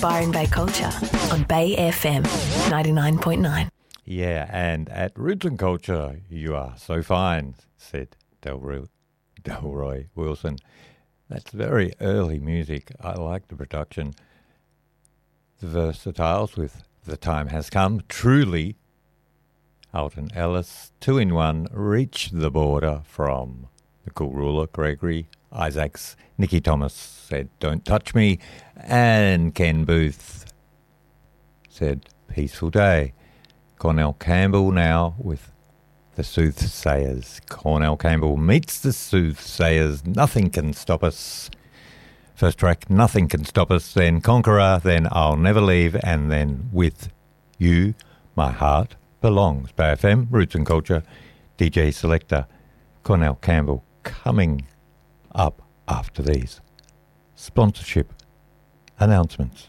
Byron Bay Culture on Bay FM 99.9. Yeah, and at Roots and Culture, you are so fine, said Delroy Wilson. That's very early music. I like the production. The Versatiles with The Time Has Come, Truly. Alton Ellis, 2-in-1, Reach the Border from The Cool Ruler, Gregory Isaacs. Nikki Thomas said, Don't Touch Me. And Ken Booth said, Peaceful Day. Cornell Campbell now with The Soothsayers. Cornell Campbell meets The Soothsayers. Nothing Can Stop Us. First track, Nothing Can Stop Us. Then Conqueror. Then I'll Never Leave. And then With You, My Heart Belongs. Bay FM, Roots and Culture, DJ Selector, Cornell Campbell coming up after these sponsorship announcements.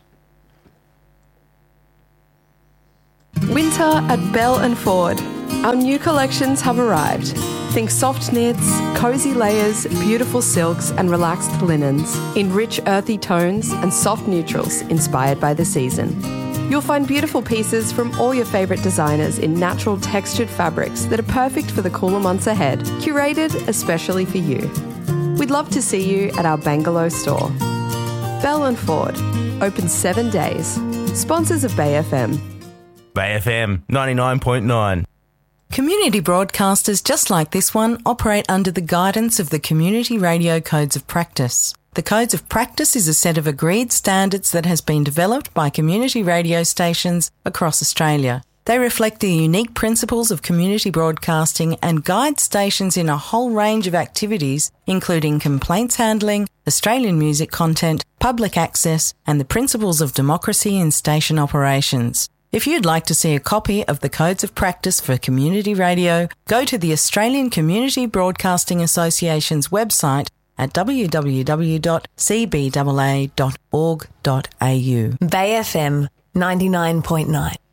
Winter at Bell and Ford. Our new collections have arrived. Think soft knits, cozy layers, beautiful silks and relaxed linens in rich earthy tones and soft neutrals inspired by the season. You'll find beautiful pieces from all your favourite designers in natural textured fabrics that are perfect for the cooler months ahead, curated especially for you. We'd love to see you at our Bangalow store. Bell and Ford, open 7 days. Sponsors of Bay FM. Bay FM 99.9. Community broadcasters just like this one operate under the guidance of the Community Radio Codes of Practice. The Codes of Practice is a set of agreed standards that has been developed by community radio stations across Australia. They reflect the unique principles of community broadcasting and guide stations in a whole range of activities, including complaints handling, Australian music content, public access, and the principles of democracy in station operations. If you'd like to see a copy of the Codes of Practice for Community Radio, go to the Australian Community Broadcasting Association's website at www.cbaa.org.au. Bay FM 99.9.